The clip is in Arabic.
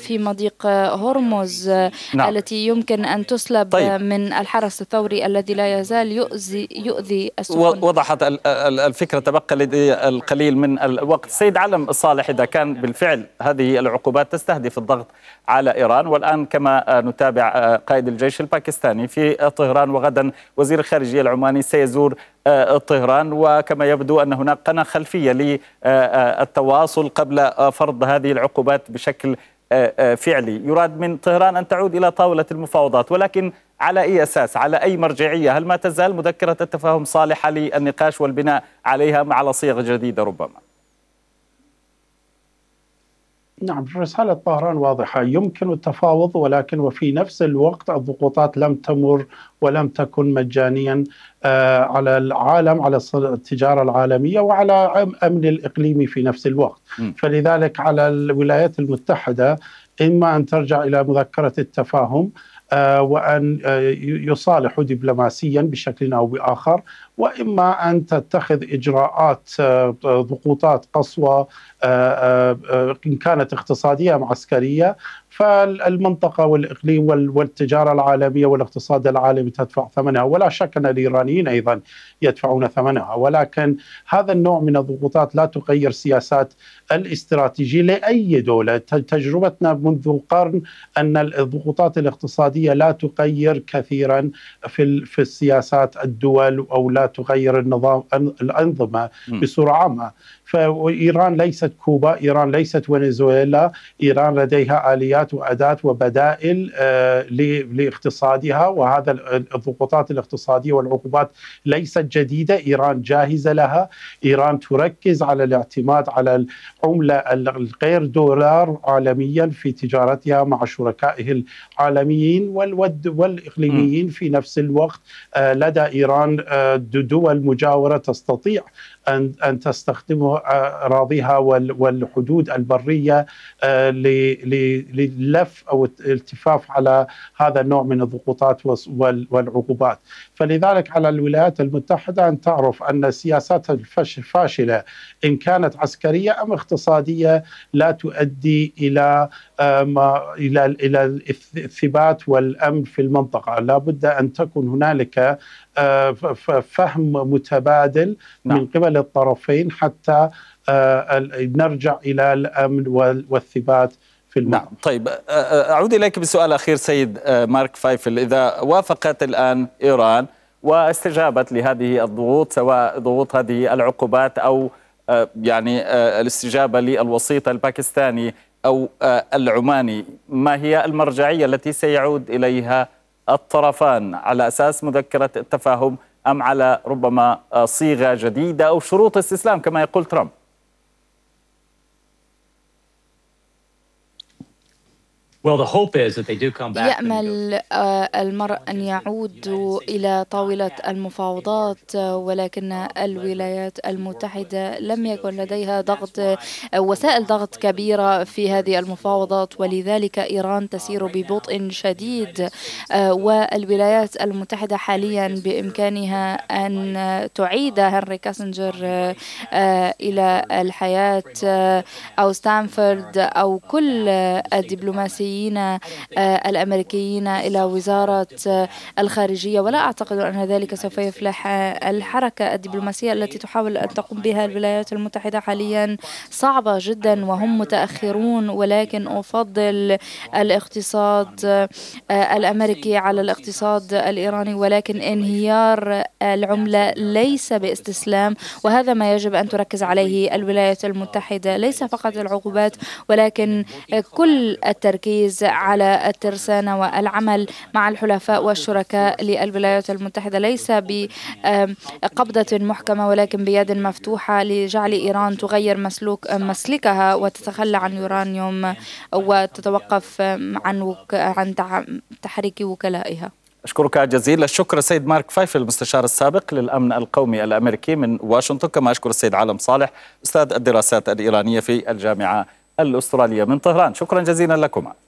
في مضيق هرمز نعم. التي يمكن أن تسلب طيب. من الحرس الثوري الذي لا يزال يؤذي السفن. وضحت الفكرة، تبقى لدي القليل من الوقت. سيد علم صالح، إذا كان بالفعل هذه العقوبات تستهدف الضغط على إيران، والآن كما نتابع قائد الجيش الباكستاني في طهران، وغدا وزير الخارجية العماني سيزور طهران، وكما يبدو أن هناك قناة خلفية للتواصل قبل فرض هذه العقوبات بشكل فعلي. يراد من طهران أن تعود إلى طاولة المفاوضات، ولكن على أي أساس؟ على أي مرجعية؟ هل ما تزال مذكرة التفاهم صالحة للنقاش والبناء عليها على صيغ جديدة ربما؟ نعم، رسالة طهران واضحة: يمكن التفاوض، ولكن وفي نفس الوقت الضغوطات لم تمر ولم تكن مجانيا على العالم، على التجارة العالمية وعلى الأمن الإقليمي في نفس الوقت. فلذلك على الولايات المتحدة إما أن ترجع إلى مذكرة التفاهم وأن يصالحوا دبلوماسيا بشكل أو بآخر، وإما أن تتخذ إجراءات ضغوطات قصوى إن كانت اقتصادية أم عسكرية. فالمنطقة والإقليم والتجارة العالمية والاقتصاد العالمي تدفع ثمنها، ولا شك أن الإيرانيين أيضا يدفعون ثمنها، ولكن هذا النوع من الضغوطات لا تغير سياسات الاستراتيجية لأي دولة. تجربتنا منذ قرن أن الضغوطات الاقتصادية لا تغير كثيرا في السياسات الدول، أو لا تغير الأنظمة بصورة عامة. فإيران ليست كوبا، إيران ليست فنزويلا، إيران لديها آليات وأداة وبدائل لاقتصادها، وهذا الضغوطات الاقتصادية والعقوبات ليست جديدة، إيران جاهزة لها. إيران تركز على الاعتماد على العملة الغير دولار عالميا في تجارتها مع شركائه العالميين والإقليميين. في نفس الوقت لدى إيران دول مجاورة تستطيع أن تستخدم أراضيها والحدود البرية للف أو الالتفاف على هذا النوع من الضغوطات والعقوبات. فلذلك على الولايات المتحدة أن تعرف أن سياساتها الفاشلة إن كانت عسكرية أم اقتصادية لا تؤدي إلى الثبات والأمن في المنطقة. لا بد أن تكون هنالك فهم متبادل من قبل الطرفين حتى نرجع إلى الأمن والثبات في المنطقة. نعم. طيب، أعود إليك بسؤال أخير سيد مارك فايفل. إذا وافقت الآن إيران واستجابت لهذه الضغوط، سواء ضغوط هذه العقوبات أو يعني الاستجابة للوسيط الباكستاني أو العماني، ما هي المرجعية التي سيعود إليها الطرفان؟ على أساس مذكرة التفاهم أم على ربما صيغة جديدة أو شروط استسلام كما يقول ترامب؟ يأمل المرء أن يعودوا إلى طاولة المفاوضات، ولكن الولايات المتحدة لم يكن لديها وسائل ضغط كبيرة في هذه المفاوضات، ولذلك إيران تسير ببطء شديد. والولايات المتحدة حاليا بإمكانها أن تعيد هنري كيسنجر إلى الحياة، أو ستانفورد، أو كل الدبلوماسيين الأمريكيين إلى وزارة الخارجية. ولا أعتقد أن ذلك سوف يفلح. الحركة الدبلوماسية التي تحاول أن تقوم بها الولايات المتحدة حاليا صعبة جدا وهم متأخرون، ولكن أفضل الاقتصاد الأمريكي على الاقتصاد الإيراني، ولكن انهيار العملة ليس باستسلام، وهذا ما يجب أن تركز عليه الولايات المتحدة. ليس فقط العقوبات، ولكن كل التركيز على الترسانة والعمل مع الحلفاء والشركاء للولايات المتحدة، ليس بقبضة محكمة ولكن بيد مفتوحة لجعل إيران تغير مسلكها وتتخلى عن يورانيوم وتتوقف عن تحريك وكلائها. أشكرك جزيل الشكر سيد مارك فايفل، المستشار السابق للأمن القومي الأمريكي من واشنطن. كما أشكر السيد عالم صالح، أستاذ الدراسات الإيرانية في الجامعة الأسترالية من طهران. شكرا جزيلا لكما.